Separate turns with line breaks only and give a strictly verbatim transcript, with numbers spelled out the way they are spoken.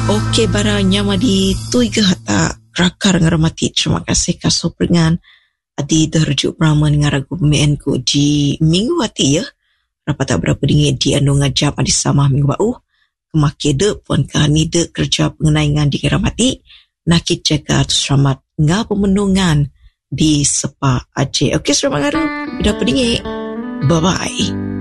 Okey, barangnya madi tui ke hata rakar ngaramati. Terima kasih kaso peringan adi derjuk Brahman ngaragu pemian ku di minggu hati ya. Rapat tak berapa dingin di anu ngajap adi samah minggu bau. Kemaki de pun kahani de kerja pengenaingan di ngaramati. Nakit jaga selamat ngah pemenungan di sepa aje. Okey, selamat ngaru. Dah pedingin. Bye-bye.